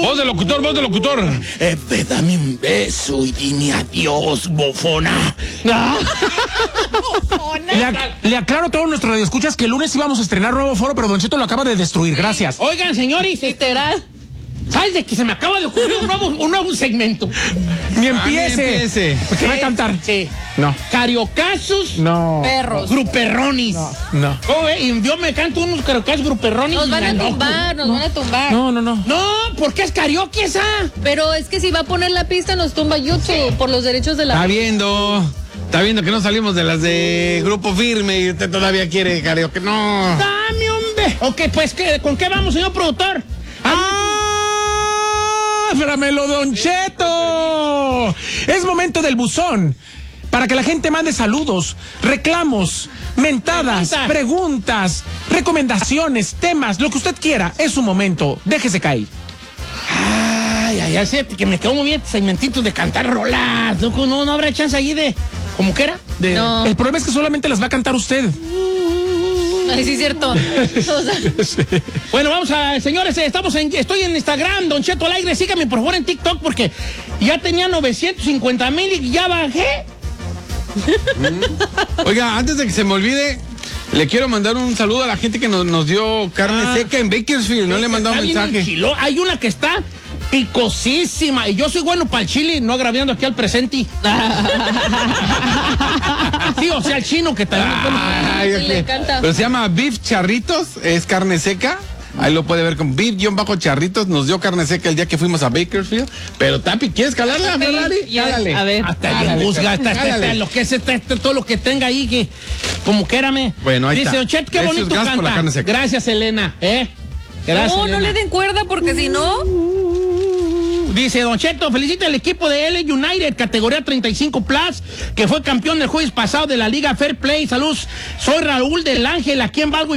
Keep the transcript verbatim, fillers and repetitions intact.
Voz de locutor, voz de locutor. Eh, ve, dame un beso y dime adiós, bofona. Le, ac- le aclaro a todos nuestros radioescuchas que el lunes íbamos a estrenar nuevo foro, pero Don Cheto lo acaba de destruir. Gracias. Oigan, señores, Literal. ¿sabes de que se me acaba de ocurrir un nuevo, un nuevo segmento? Ni empiece. empiece. ¿Qué va a cantar? Sí. No. Cariocazos. No. Perros. Gruperronis. No. ¿Cómo ve? Y yo me canto unos cariocazos gruperronis. Nos y van me a enojo. tumbar, nos van a tumbar. No, no, no. No, porque es karaoke esa. Pero es que si va a poner la pista nos tumba YouTube por los derechos de la... Está viendo. Está viendo que no salimos de las de Grupo Firme y usted todavía quiere karaoke. No. Dame un beso. Ok, pues, ¿qué, ¿con qué vamos, señor productor? ¡Ah! ¡Framelo, Don Cheto! Es momento del buzón. Para que la gente mande saludos, reclamos, mentadas, Pregunta. preguntas, recomendaciones, temas, lo que usted quiera. Es su momento. Déjese caer. Ay, ay, ay, sí, que me quedó muy bien segmentitos de cantar rolas. No, no, no habrá chance allí de... ¿Cómo que era? De... No. El problema es que solamente las va a cantar usted. Ay, sí, es cierto. O sea, Bueno, vamos a, señores, estamos en, estoy en Instagram, Don Cheto al aire, síganme por favor en TikTok porque ya tenía novecientos cincuenta mil y ya bajé. Oiga, antes de que se me olvide, le quiero mandar un saludo a la gente que nos, nos dio carne Ah. seca en Bakersfield. No le he mandado un Está bien mensaje. enchiló. Hay una que está picosísima y yo soy bueno para el chile, no agraviando aquí al presente. Sí, o sea, el chino que también. Ay, Sí, le ok. encanta. Pero se llama Beef Charritos, es carne seca. Ahí lo puede ver con Beef-Charritos. Nos dio carne seca el día que fuimos a Bakersfield. Pero Tapi, ¿quieres calarla, Ferrari? Ya, Cálale. a ver. Hasta Cálale, le busca, hasta, hasta, cálale. hasta lo que es este, este, todo lo que tenga ahí, que como quérame. Bueno, ahí Dice, está. Don Chet, qué Eso es bonito gas por la canta. carne seca. Gracias, Elena. ¿Eh? Gracias, No, no Elena. le den cuerda porque si no... Dice Don Cheto, felicita al equipo de L A United, categoría treinta y cinco plus, que fue campeón el jueves pasado de la Liga Fair Play. Saludos, soy Raúl del Ángel, aquí en Valgo.